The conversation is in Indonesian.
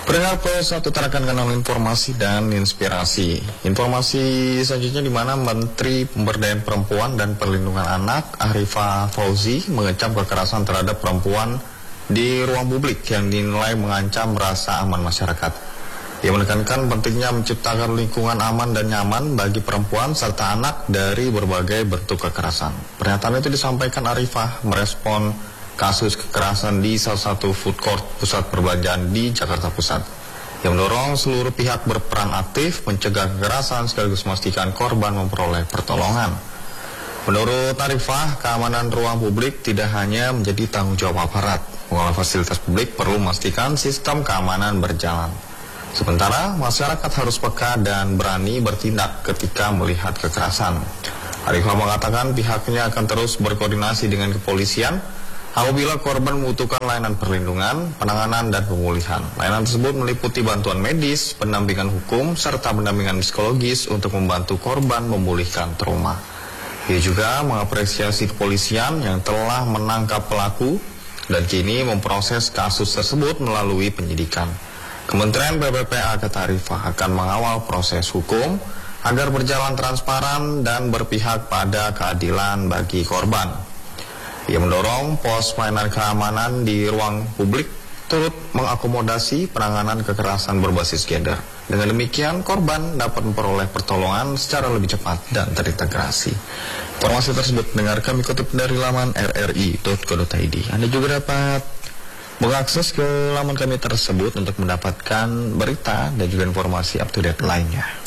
Pendengar Plus 1 terakan kanal informasi dan inspirasi. Informasi selanjutnya di mana Menteri Pemberdayaan Perempuan dan Perlindungan Anak Arifah Fauzi mengecam kekerasan terhadap perempuan di ruang publik yang dinilai mengancam rasa aman masyarakat. Ia menekankan pentingnya menciptakan lingkungan aman dan nyaman bagi perempuan serta anak dari berbagai bentuk kekerasan. Pernyataan itu disampaikan Arifah merespon kasus kekerasan di salah satu food court pusat perbelanjaan di Jakarta Pusat, yang mendorong seluruh pihak berperan aktif mencegah kekerasan sekaligus memastikan korban memperoleh pertolongan. Menurut Arifah, keamanan ruang publik tidak hanya menjadi tanggung jawab aparat. Pengelola fasilitas publik perlu memastikan sistem keamanan berjalan. Sementara masyarakat harus peka dan berani bertindak ketika melihat kekerasan. Arifah mengatakan pihaknya akan terus berkoordinasi dengan kepolisian apabila korban membutuhkan layanan perlindungan, penanganan, dan pemulihan. Layanan tersebut meliputi bantuan medis, pendampingan hukum, serta pendampingan psikologis untuk membantu korban memulihkan trauma. Ia juga mengapresiasi kepolisian yang telah menangkap pelaku dan kini memproses kasus tersebut melalui penyidikan. Kementerian PPPA kata Arifah akan mengawal proses hukum agar berjalan transparan dan berpihak pada keadilan bagi korban. Ia mendorong pos pelayanan keamanan di ruang publik turut mengakomodasi penanganan kekerasan berbasis gender. Dengan demikian, korban dapat memperoleh pertolongan secara lebih cepat dan terintegrasi. Informasi tersebut dengar kami kutip dari laman rri.co.id. Anda juga dapat mengakses ke laman kami tersebut untuk mendapatkan berita dan juga informasi up to date lainnya.